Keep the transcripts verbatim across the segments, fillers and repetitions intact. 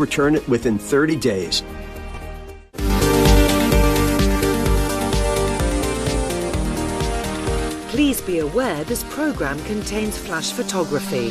return within thirty days. Please be aware this program contains flash photography.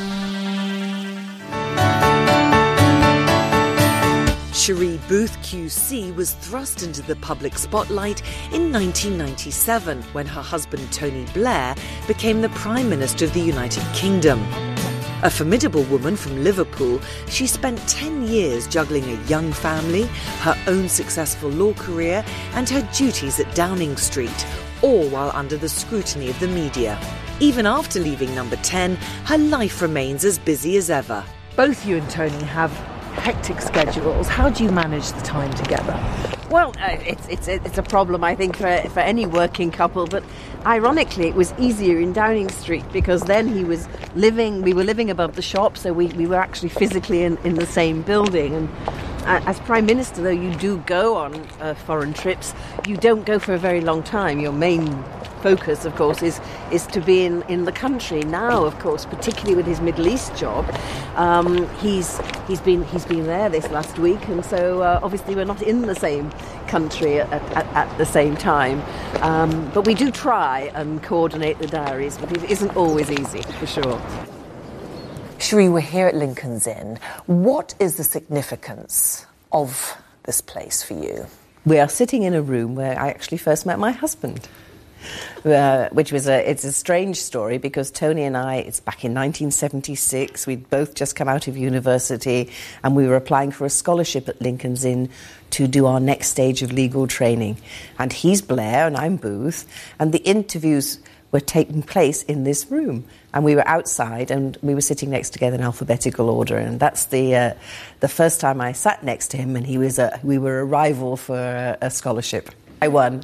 Cherie Booth Q C was thrust into the public spotlight in nineteen ninety-seven when her husband Tony Blair became the Prime Minister of the United Kingdom. A formidable woman from Liverpool, she spent ten years juggling a young family, her own successful law career and her duties at Downing Street, all while under the scrutiny of the media. Even after leaving Number ten, her life remains as busy as ever. Both you and Tony have hectic schedules. How do you manage the time together? Well, uh, it's it's it's a problem, I think, for for any working couple. But ironically, it was easier in Downing Street because then he was living. We were living above the shop, so we, we were actually physically in, in the same building. And uh, as Prime Minister, though, you do go on uh, foreign trips. You don't go for a very long time. Your main focus, of course, is is to be in, in the country. Now, of course, particularly with his Middle East job, um, he's he's been he's been there this last week, and so uh, obviously we're not in the same country at, at, at the same time. Um, but we do try and coordinate the diaries, but it isn't always easy, for sure. Cherie, we're here at Lincoln's Inn. What is the significance of this place for you? We are sitting in a room where I actually first met my husband. Uh, which was a it's a strange story because Tony and I, it's back in nineteen seventy-six, we'd both just come out of university and we were applying for a scholarship at Lincoln's Inn to do our next stage of legal training. And he's Blair and I'm Booth, and the interviews were taking place in this room. And we were outside and we were sitting next together in alphabetical order, and that's the uh, the first time I sat next to him, and he was a, we were a rival for a, a scholarship. I won.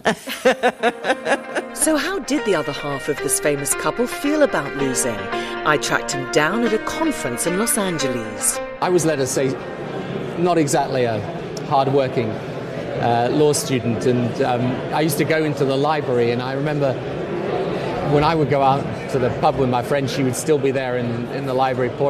So how did the other half of this famous couple feel about losing? I tracked him down at a conference in Los Angeles. I was, let us say, not exactly a hard-working uh, law student, and um, I used to go into the library, and I remember when I would go out to the pub with my friends, she would still be there in, in the library pouring